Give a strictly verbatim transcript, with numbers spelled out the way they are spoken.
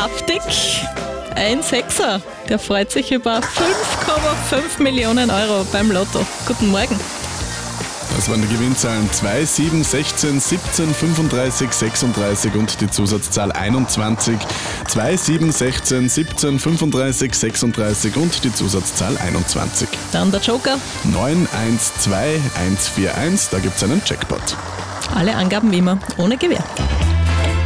saftig. Ein Sechser, der freut sich über fünf Komma fünf Millionen Euro beim Lotto. Guten Morgen. Das waren die Gewinnzahlen zwei, sieben, sechzehn, siebzehn, fünfunddreißig, sechsunddreißig und die Zusatzzahl einundzwanzig. zwei, sieben, sechzehn, siebzehn, fünfunddreißig, sechsunddreißig und die Zusatzzahl einundzwanzig. Dann der Joker. neun eins zwei eins vier eins, da gibt es einen Jackpot. Alle Angaben wie immer ohne Gewähr.